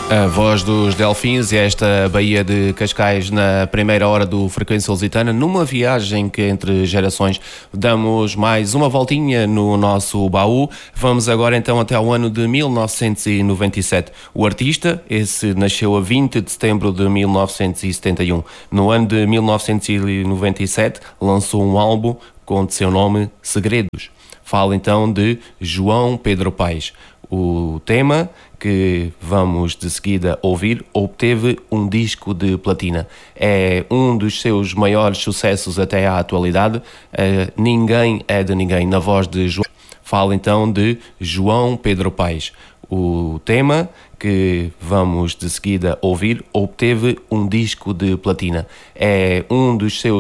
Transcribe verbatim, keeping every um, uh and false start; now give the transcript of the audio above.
A voz dos Delfins e esta Baía de Cascais na primeira hora do Frequência Lusitana, numa viagem que entre gerações damos mais uma voltinha no nosso baú. Vamos agora então até ao ano de mil novecentos e noventa e sete. O artista, esse nasceu a vinte de setembro de mil novecentos e setenta e um. No ano de mil novecentos e noventa e sete lançou um álbum com o seu nome Segredos. Fala então de João Pedro Paes. O tema que vamos de seguida ouvir obteve um disco de platina. É um dos seus maiores sucessos até à atualidade. Uh, Ninguém é de Ninguém, na voz de João. Fala então de João Pedro Paes. O tema que vamos de seguida ouvir obteve um disco de platina. É um dos seus